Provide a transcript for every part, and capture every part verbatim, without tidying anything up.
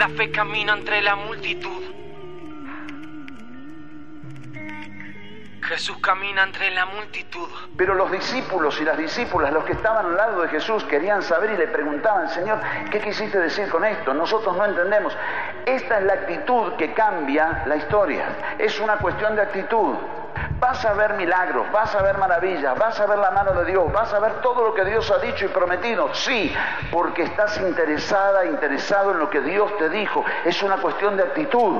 La fe camina entre la multitud. Jesús camina entre la multitud. Pero los discípulos y las discípulas, los que estaban al lado de Jesús, querían saber y le preguntaban: Señor, ¿qué quisiste decir con esto? Nosotros no entendemos. Esta es la actitud que cambia la historia. Es una cuestión de actitud. Vas a ver milagros, vas a ver maravillas, vas a ver la mano de Dios, vas a ver todo lo que Dios ha dicho y prometido. Sí, porque estás interesada, interesado en lo que Dios te dijo. Es una cuestión de actitud.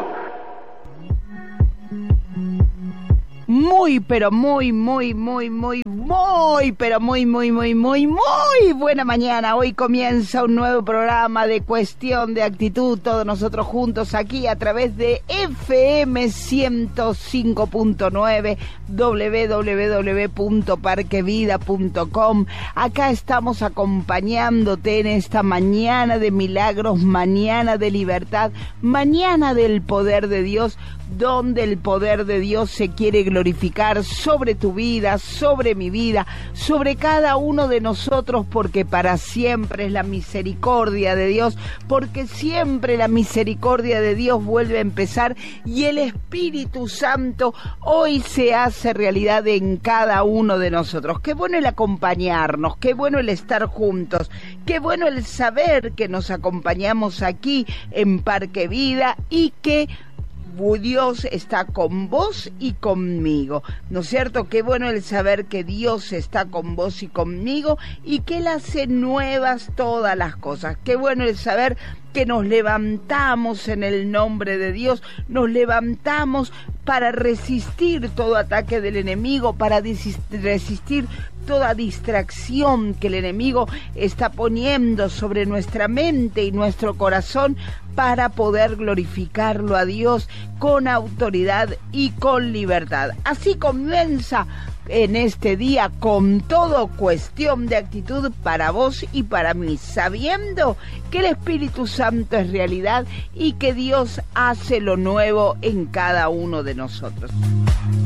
Muy, pero muy, muy, muy, muy, muy, pero muy, muy, muy, muy, muy buena mañana. Hoy comienza un nuevo programa de Cuestión de Actitud, todos nosotros juntos aquí a través de F M ciento cinco punto nueve, doble u doble u doble u punto parque vida punto com. Acá estamos acompañándote en esta mañana de milagros, mañana de libertad, mañana del poder de Dios, donde el poder de Dios se quiere glorificar sobre tu vida, sobre mi vida, sobre cada uno de nosotros, porque para siempre es la misericordia de Dios, porque siempre la misericordia de Dios vuelve a empezar y el Espíritu Santo hoy se hace realidad en cada uno de nosotros. Qué bueno el acompañarnos, qué bueno el estar juntos, qué bueno el saber que nos acompañamos aquí en Parque Vida y que Dios está con vos y conmigo, ¿no es cierto? Qué bueno el saber que Dios está con vos y conmigo y que Él hace nuevas todas las cosas. Qué bueno el saber que nos levantamos en el nombre de Dios, nos levantamos para resistir todo ataque del enemigo, para resistir toda distracción que el enemigo está poniendo sobre nuestra mente y nuestro corazón, para poder glorificarlo a Dios con autoridad y con libertad. Así comienza en este día con todo Cuestión de Actitud para vos y para mí, sabiendo que el Espíritu Santo es realidad y que Dios hace lo nuevo en cada uno de nosotros.